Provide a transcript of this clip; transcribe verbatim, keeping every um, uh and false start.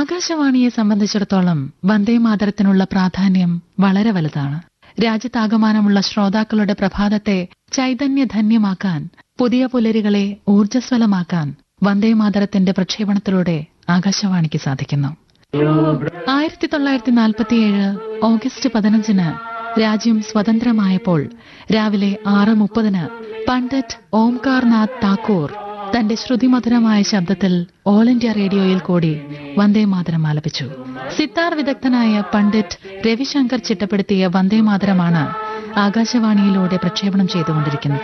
ആകാശവാണിയെ സംബന്ധിച്ചിടത്തോളം വന്ദേമാതരത്തിനുള്ള പ്രാധാന്യം വളരെ വലുതാണ്. രാജ്യത്താകമാനമുള്ള ശ്രോതാക്കളുടെ പ്രഭാതത്തെ ചൈതന്യധന്യമാക്കാൻ, പുതിയ പുലരികളെ ഊർജ്ജസ്വലമാക്കാൻ വന്ദേമാതരത്തിന്റെ പ്രക്ഷേപണത്തിലൂടെ ആകാശവാണിക്ക് സാധിക്കുന്നു. ആയിരത്തി തൊള്ളായിരത്തി നാൽപ്പത്തിയേഴ് ഓഗസ്റ്റ് പതിനഞ്ചിന് രാജ്യം സ്വതന്ത്രമായപ്പോൾ രാവിലെ ആറ് മുപ്പതിന് പണ്ഡിറ്റ് ഓംകാർനാഥ് താക്കൂർ തന്റെ ശ്രുതിമധുരമായ ശബ്ദത്തിൽ ഓൾ ഇന്ത്യ റേഡിയോയിൽ കൂടി വന്ദേമാതരം ആലപിച്ചു. സിത്താർ വിദഗ്ധനായ പണ്ഡിറ്റ് രവിശങ്കർ ചിട്ടപ്പെടുത്തിയ വന്ദേമാതരമാണ് ആകാശവാണിയിലൂടെ പ്രക്ഷേപണം ചെയ്തുകൊണ്ടിരിക്കുന്നത്.